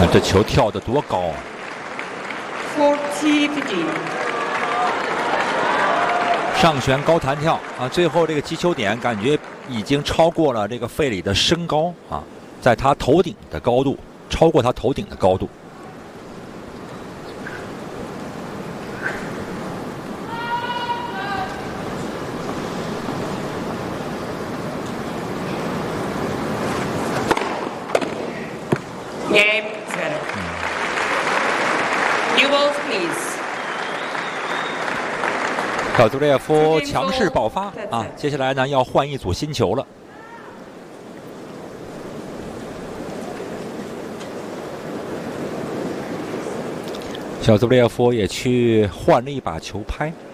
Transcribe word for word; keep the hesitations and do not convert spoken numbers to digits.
看这球跳得多高啊 forty fifty。 上旋高弹跳啊，最后这个击球点感觉已经超过了这个费里的身高啊，在他头顶的高度，超过他头顶的高度。 Game set. New balls, please. 小杜列夫强势爆发啊！接下来呢，要换一组新球了。小杜列夫也去换了一把球拍。